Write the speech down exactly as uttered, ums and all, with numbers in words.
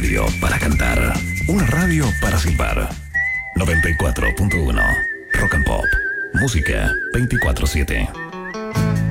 radio para cantar. Una radio para silbar. noventa y cuatro punto uno Rock and Pop. Música veinticuatro siete.